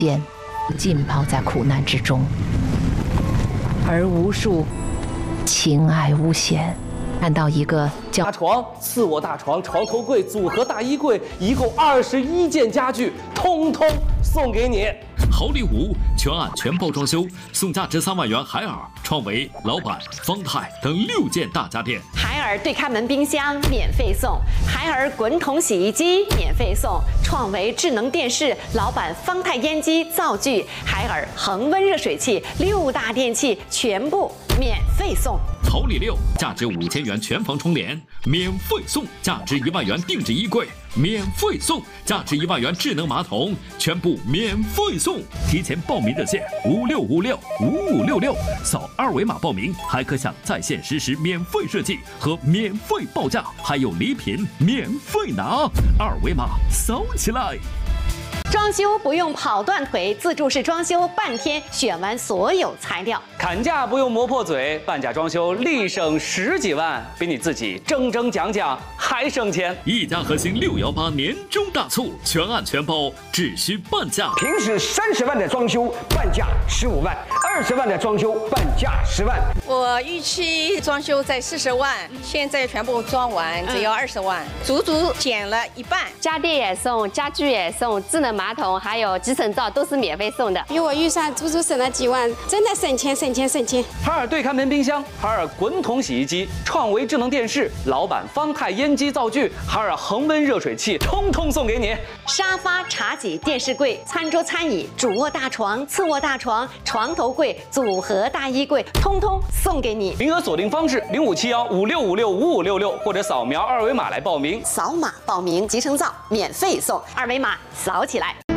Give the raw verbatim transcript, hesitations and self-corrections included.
间浸泡在苦难之中，而无数情爱无限。看到一个叫大床、次卧大床、床头柜、组合大衣柜，一共二十一件家具，通通送给你。 好礼物，全案全包装修，送价值三万元海尔、创维、老板、方太等六件大家电。 海尔对开门冰箱免费送，海尔滚筒洗衣机免费送，创维智能电视、老板方太烟机灶具、海尔恒温热水器六大电器全部免费送。 好礼六，价值五千元全房窗帘免费送，价值一万元定制衣柜免费送，价值一万元智能马桶全部免费送。提前报名热线五六五六五五六六，扫二维码报名，还可享在线实时免费设计和免费报价，还有礼品免费拿。二维码扫起来。 装修不用跑断腿，自助式装修半天选完所有材料， 砍价不用磨破嘴，半价装修立省十几万，比你自己争争讲讲还省钱。 一家核心六幺八年终大促，全案全包，只需半价。 平时三十万的装修，半价十五万；二十万的装修，半价十万。 我预期装修在四十万，现在全部装完只要二十万，足足减了一半。 家电也送，家具也送，智能马桶还有集成灶都是免费送的， 比我预算足足省了几万，真的省钱省钱省钱。 海尔对开门冰箱、海尔滚筒洗衣机、创维智能电视、老板方太烟机灶具、海尔恒温热水器，通通送给你。 沙发、茶几、电视柜、餐桌、餐椅、主卧大床、次卧大床、床头柜、组合大衣柜，通通送给你。 名额锁定方式零五七幺五六五六五五六六，或者扫描二维码来报名。 扫码报名，集成灶免费送，二维码扫起来。